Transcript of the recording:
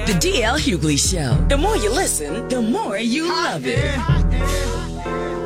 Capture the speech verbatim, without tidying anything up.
The D L Hughley Show. The more you listen, the more you love it.